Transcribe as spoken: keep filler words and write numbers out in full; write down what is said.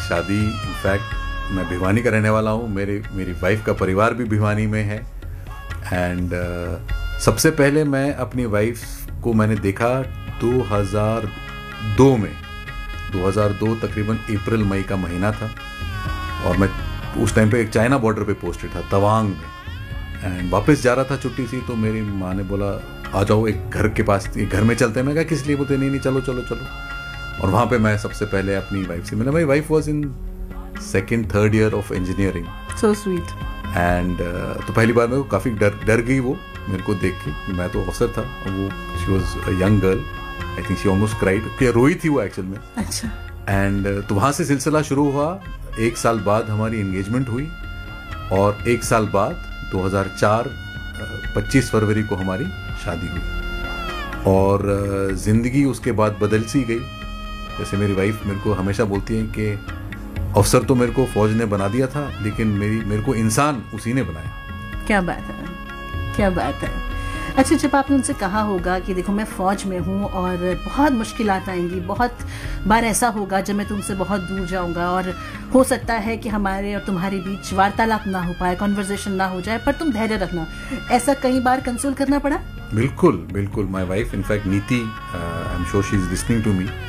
शादी इनफैक्ट मैं भिवानी का रहने वाला हूँ, मेरे मेरी वाइफ का परिवार भी भिवानी में है। एंड uh, सबसे पहले मैं अपनी वाइफ को मैंने देखा दो हज़ार दो में, दो हज़ार दो तकरीबन अप्रैल मई का महीना था, और मैं उस टाइम पे एक चाइना बॉर्डर पे पोस्टेड था तवांग में। एंड वापस जा रहा था छुट्टी से, तो मेरी माँ ने बोला आ जाओ एक घर के पास, एक घर में चलते हैं। मैं कहा किस लिए? बोलते नहीं नहीं चलो चलो चलो। और वहाँ पे मैं सबसे पहले अपनी वाइफ से मिला। मेरी wife was in second third year of engineering. So sweet. And तो पहली बार मेरे को काफ़ी डर डर गई वो मेरे को देख के। मैं तो अफसर था, वो she was a young girl, I think she almost cried, क्या रोई थी वो एक्चुअल में। अच्छा। एंड तो वहाँ से सिलसिला शुरू हुआ। एक साल बाद हमारी एंगेजमेंट हुई, और एक साल बाद दो हज़ार चार पच्चीस फरवरी को हमारी शादी हुई। और ज़िंदगी उसके बाद बदल सी गई। जैसे मेरी वाइफ मेरे को हमेशा बोलती है कि अफसर तो मेरे को फौज ने बना दिया था, लेकिन मेरी मेरे को इंसान उसी ने बनाया। क्या बात है, क्या बात है। अच्छा, जब आपने उनसे कहा होगा कि देखो मैं फ़ौज में हूँ और बहुत मुश्किलात आएंगी, बहुत बार ऐसा होगा जब मैं तुमसे बहुत दूर जाऊँगा, और हो सकता है कि हमारे और तुम्हारे बीच वार्तालाप ना हो पाए, कॉन्वर्जेशन ना हो जाए, पर तुम धैर्य रखना, ऐसा कई बार कंसोल करना पड़ा? बिल्कुल बिल्कुल। माई वाइफ इनफैक्ट नीति, I am sure she is listening to me,